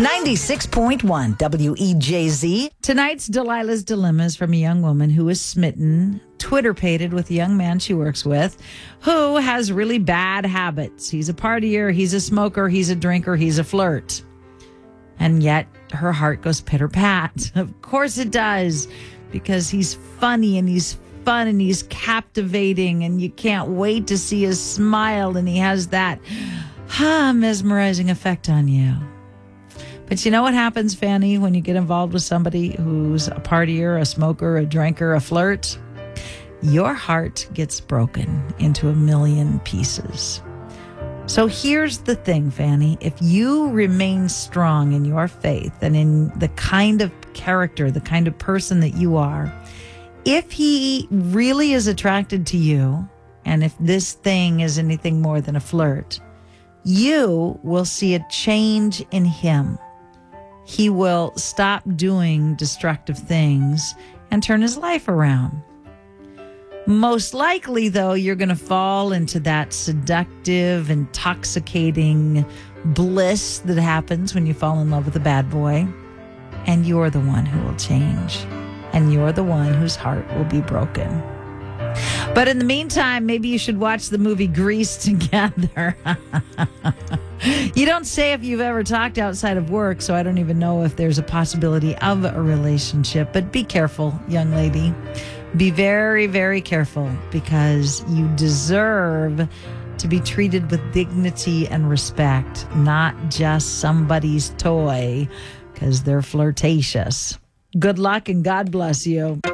96.1 WEJZ. Tonight's Delilah's Dilemma is from a young woman who is smitten, Twitter-pated with a young man she works with who has really bad habits. He's a partier, he's a smoker, he's a drinker, he's a flirt. And yet her heart goes pitter-pat. Of course it does, because he's funny and he's fun and he's captivating and you can't wait to see his smile, and he has that mesmerizing effect on you. But you know what happens, Fanny, when you get involved with somebody who's a partier, a smoker, a drinker, a flirt? Your heart gets broken into a million pieces. So here's the thing, Fanny. If you remain strong in your faith and in the kind of character, the kind of person that you are, if he really is attracted to you, and if this thing is anything more than a flirt, you will see a change in him. He will stop doing destructive things and turn his life around. Most likely, though, you're going to fall into that seductive, intoxicating bliss that happens when you fall in love with a bad boy. And you're the one who will change. And you're the one whose heart will be broken. But in the meantime, maybe you should watch the movie Grease together. You don't say if you've ever talked outside of work, so I don't even know if there's a possibility of a relationship. But be careful, young lady. Be very, very careful, because you deserve to be treated with dignity and respect, not just somebody's toy, because they're flirtatious. Good luck and God bless you.